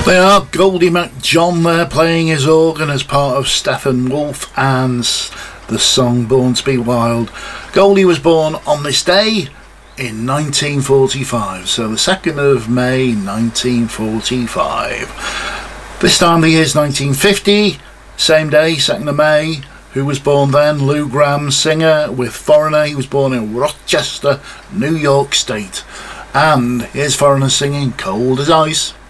They are Goldie McJohn there playing his organ as part of Steppenwolf and the song Born to Be Wild. Goldie was born on this day in 1945, so the 2nd of May 1945. This time the year is 1950, same day, 2nd of May. Who was born then? Lou Gramm, singer with Foreigner. He was born in Rochester, New York State. And here's Foreigner singing Cold as Ice.